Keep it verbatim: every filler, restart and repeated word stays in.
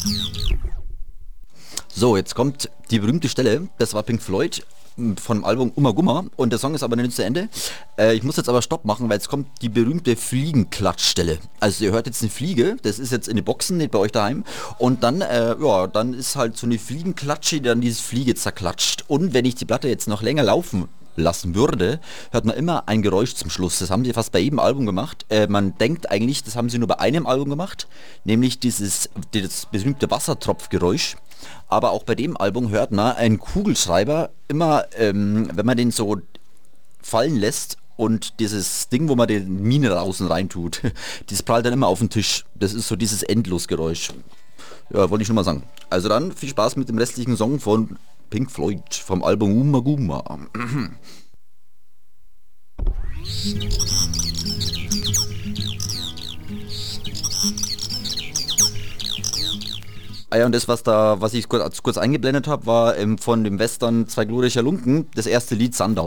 So, jetzt kommt die berühmte Stelle, das war Pink Floyd vom Album Umma Gumma und der Song ist aber nicht zu Ende. Äh, ich muss jetzt aber Stopp machen, weil jetzt kommt die berühmte Fliegenklatschstelle. Also ihr hört jetzt eine Fliege, das ist jetzt in den Boxen, nicht bei euch daheim. Und dann, äh, ja, dann ist halt so eine Fliegenklatsche, die dann dieses Fliege zerklatscht. Und wenn ich die Platte jetzt noch länger laufen lassen würde, hört man immer ein Geräusch zum Schluss. Das haben sie fast bei jedem Album gemacht. Äh, man denkt eigentlich, das haben sie nur bei einem Album gemacht, nämlich dieses, dieses berühmte Wassertropfgeräusch. Aber auch bei dem Album hört man einen Kugelschreiber immer, ähm, wenn man den so fallen lässt und dieses Ding, wo man den Mine draußen reintut, das prallt dann immer auf den Tisch. Das ist so dieses Endlosgeräusch. Ja, wollte ich nur mal sagen. Also dann viel Spaß mit dem restlichen Song von Pink Floyd vom Album Umma Gumma. Ah ja, und das, was da, was ich kurz, kurz eingeblendet habe, war ähm, von dem Western Zwei glorreicher Lumpen, das erste Lied Sundown.